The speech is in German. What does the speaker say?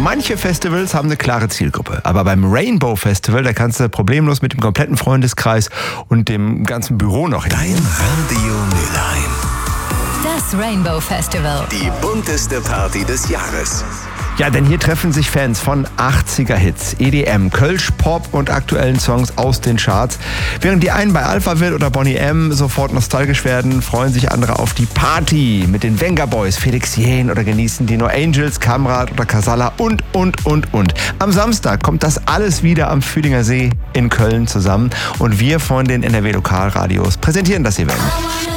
Manche Festivals haben eine klare Zielgruppe, aber beim Rainbow Festival, da kannst du problemlos mit dem kompletten Freundeskreis und dem ganzen Büro noch hin. Dein Radio Mülheim. Das Rainbow Festival. Die bunteste Party des Jahres. Ja, denn hier treffen sich Fans von 80er-Hits, EDM, Kölsch, Pop und aktuellen Songs aus den Charts. Während die einen bei Alphaville oder Boney M sofort nostalgisch werden, freuen sich andere auf die Party mit den Venga Boys, Felix Jähn oder genießen die No Angels, Kamrat oder Casalla und. Am Samstag kommt das alles wieder am Fühlinger See in Köln zusammen und wir von den NRW Lokalradios präsentieren das Event.